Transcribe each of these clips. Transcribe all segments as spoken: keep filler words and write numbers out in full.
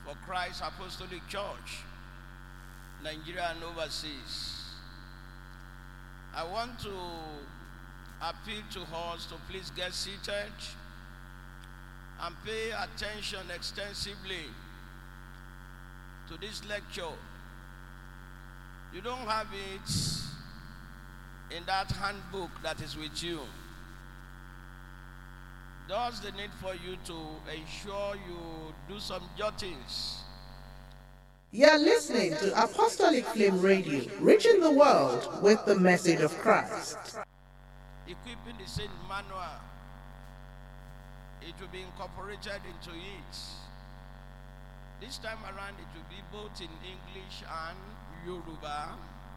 for Christ Apostolic Church, Nigeria and overseas. I want to appeal to us to please get seated and pay attention extensively to this lecture. You don't have it in that handbook that is with you. There's the need for you to ensure you do some jottings. You're listening to Apostolic Flame Radio, reaching the world with the message of Christ. Equipping the same manual, it will be incorporated into it. This time around, it will be both in English and Yoruba.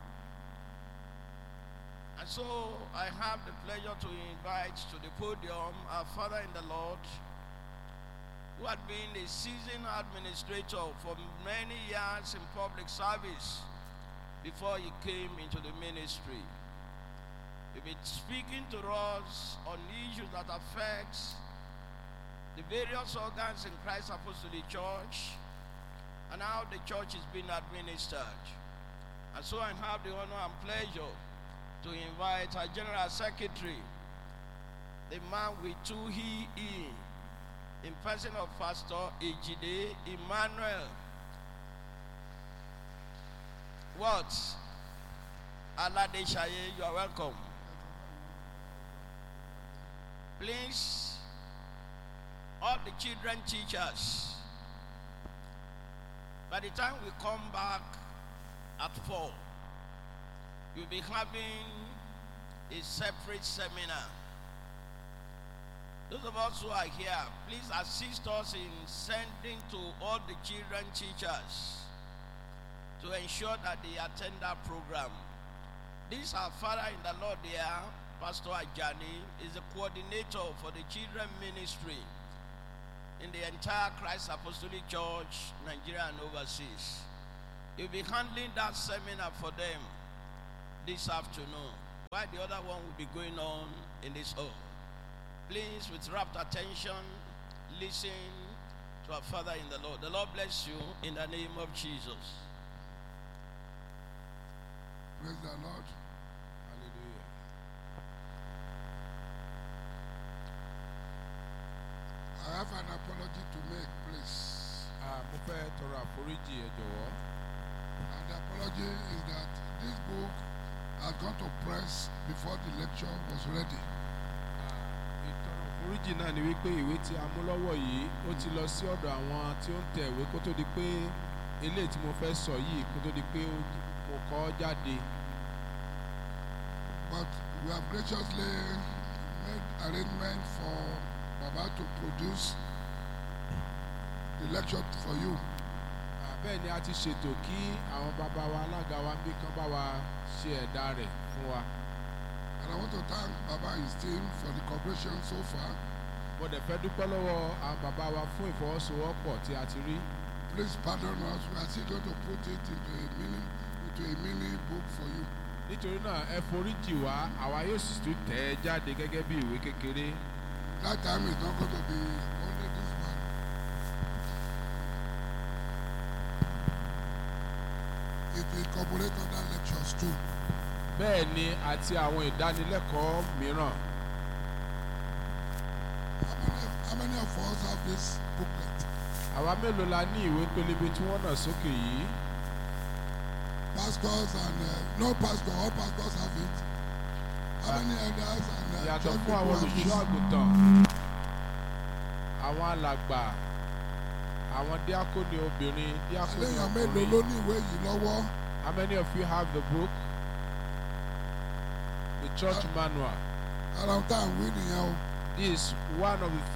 And so I have the pleasure to invite to the podium our Father in the Lord, who had been a seasoned administrator for many years in public service before he came into the ministry. He'll be speaking to us on issues that affect the various organs in Christ Apostolic Church and how the church is being administered. And so I have the honor and pleasure to invite our General Secretary, the man with two he, he, in person of Pastor Ejide Emmanuel. What? Aladeshaye, you are welcome. Please, all the children teachers, by the time we come back at four, you'll be having a separate seminar. Those of us who are here, please assist us in sending to all the children teachers to ensure that they attend that program. This our Father in the Lord here, Pastor Ajani, is the coordinator for the children ministry in the entire Christ Apostolic Church, Nigeria and overseas. He'll be handling that seminar for them this afternoon, while the other one will be going on in this hall. Please, with rapt attention, listen to our Father in the Lord. The Lord bless you in the name of Jesus. Praise the Lord. Hallelujah. I have an apology to make, please. Mo fẹ́ tọrọ àforíjì ẹ jọ̀wọ́. And the apology is that this book had gone to press before the lecture was ready. Ìtọrọ àforíjì náà ni wípé ìwé tí a mú lọ́wọ́ yìí ó ti lọ sí ọ̀dọ̀ àwọn tí ó ń tẹ̀ ìwé kó tó di pé eléyìí tí mo fẹ́ sọ yìí kó tó di pé mo kọ jáde. But we have graciously made arrangement for Baba to produce the lecture for you. Bẹ́ẹ̀ ni a ti ṣètò kí àwọn bàbá wa alága wa bí kan bá wa ṣe ẹ̀dá rẹ̀ fún wa. And I want to thank Baba and his team for the cooperation so far. Mo dẹ̀ fẹ́ dúpẹ́ lọ́wọ́ àwọn bàbá wa fún ìfọwọ́sowọ́pọ̀ tí a ti rí. Please pardon us. We are still going to put it into a mini into a mini book for you. Nítorí náà ẹ foríjì wá, àwa yóò sì tún tẹ̀ ẹ́ jáde gẹ́gẹ́ bí ìwé kékeré. That time is not going to be only this one. It will incorporate other lectures too. Bẹ́ẹ̀ ni àti àwọn ìdánilẹ́kọ̀ọ́ mìíràn. How many, how many of us have this booklet? Àwa mélòó la ní ìwé pélébé tí wọ́n nà sókè yìí? Pastors and uh, no pastor, all pastors have it. How many elders and uh, Yàtọ̀ church fún people àwọn have olùṣọ́ it? àgùntàn, àwọn alàgbà, àwọn díákónì obìnrin, díákónì Àléèyàn mélòó ọkùnrin. ló ní ìwé yìí lọ́wọ́? How many of you have the book? The church manual. Around time, we nìyẹn o. This is one of the